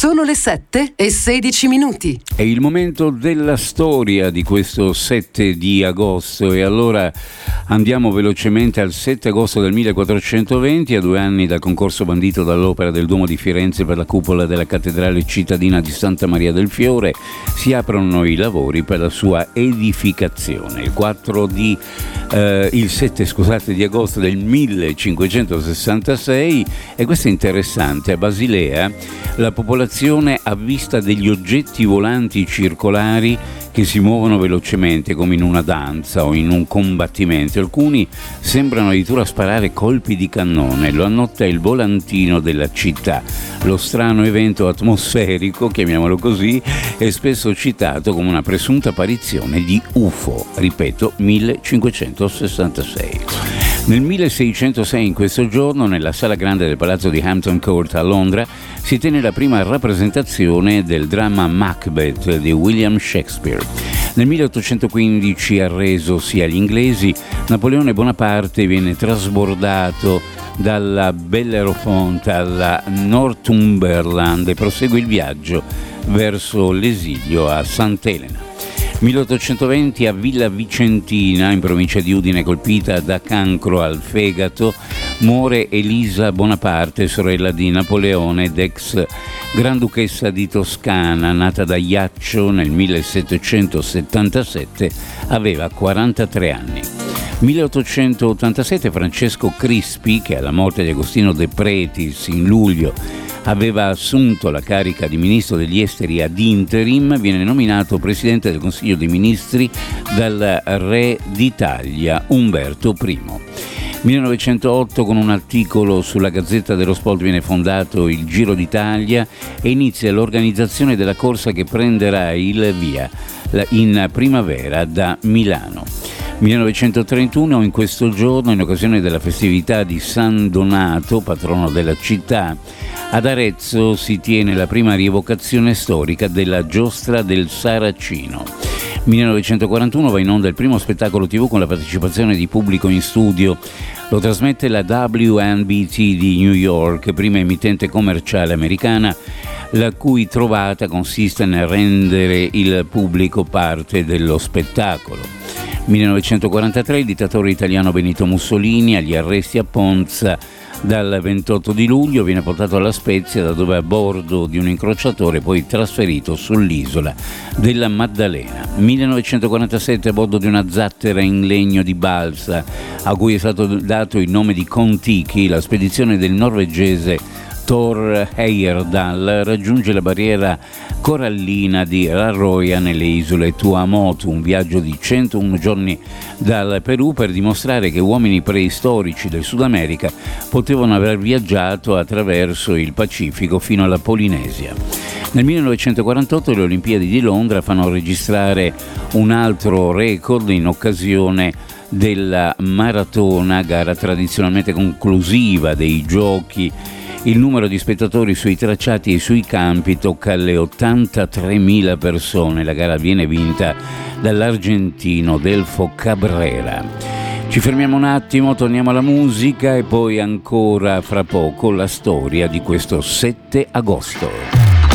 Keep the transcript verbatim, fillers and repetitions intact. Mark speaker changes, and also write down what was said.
Speaker 1: Sono le sette e sedici minuti.
Speaker 2: È il momento della storia di questo sette di agosto e allora andiamo velocemente al sette agosto del millequattrocentoventi, a due anni dal concorso bandito dall'Opera del Duomo di Firenze per la cupola della cattedrale cittadina di Santa Maria del Fiore. Si aprono i lavori per la sua edificazione. Il quattro di eh, il sette scusate di agosto del millecinquecentosessantasei, e questo è interessante, a Basilea la popolazione ha vista degli oggetti volanti circolari che si muovono velocemente come in una danza o in un combattimento. Alcuni sembrano addirittura sparare colpi di cannone. Lo annota il volantino della città. Lo strano evento atmosferico, chiamiamolo così, è spesso citato come una presunta apparizione di U F O. Ripeto, millecinquecentosessantasei. Nel milleseicentosei, in questo giorno, nella sala grande del palazzo di Hampton Court a Londra, si tenne la prima rappresentazione del dramma Macbeth di William Shakespeare. Nel milleottocentoquindici, arresosi agli inglesi, Napoleone Bonaparte viene trasbordato dalla Bellerophon alla Northumberland e prosegue il viaggio verso l'esilio a Sant'Elena. milleottocentoventi, a Villa Vicentina, in provincia di Udine, colpita da cancro al fegato, muore Elisa Bonaparte, sorella di Napoleone ed ex Granduchessa di Toscana, nata da Iaccio nel millesettecentosettantasette, aveva quarantatré anni. milleottocentottantasette, Francesco Crispi, che alla morte di Agostino De Pretis in luglio aveva assunto la carica di ministro degli esteri ad interim, viene nominato presidente del Consiglio dei Ministri dal re d'Italia Umberto I. millenovecentootto, con un articolo sulla Gazzetta dello Sport, viene fondato il Giro d'Italia e inizia l'organizzazione della corsa che prenderà il via in primavera da Milano. millenovecentotrentuno, in questo giorno, in occasione della festività di San Donato, patrono della città, ad Arezzo si tiene la prima rievocazione storica della Giostra del Saracino. millenovecentoquarantuno va in onda il primo spettacolo tivù con la partecipazione di pubblico in studio. Lo trasmette la W N B T di New York, prima emittente commerciale americana, la cui trovata consiste nel rendere il pubblico parte dello spettacolo. millenovecentoquarantatré, il dittatore italiano Benito Mussolini, agli arresti a Ponza dal ventotto di luglio, viene portato alla Spezia, da dove a bordo di un incrociatore poi trasferito sull'isola della Maddalena. millenovecentoquarantasette, a bordo di una zattera in legno di balsa a cui è stato dato il nome di Kon-Tiki, la spedizione del norvegese Thor Heyerdahl raggiunge la barriera corallina di Raroia nelle isole Tuamotu, un viaggio di centouno giorni dal Perù per dimostrare che uomini preistorici del Sud America potevano aver viaggiato attraverso il Pacifico fino alla Polinesia. Nel millenovecentoquarantotto le Olimpiadi di Londra fanno registrare un altro record in occasione della maratona, gara tradizionalmente conclusiva dei giochi. Il numero di spettatori sui tracciati e sui campi tocca le ottantatremila persone. La gara viene vinta dall'argentino Delfo Cabrera. Ci fermiamo un attimo, torniamo alla musica e poi ancora fra poco la storia di questo sette agosto.